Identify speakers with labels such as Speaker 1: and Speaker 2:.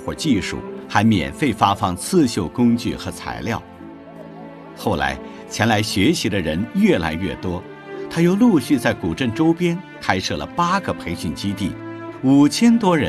Speaker 1: 会技术，还免费发放刺绣工具和材料。后来前来学习的人越来越多，他又陆续在古镇周边开设了8个培训基地，5000多人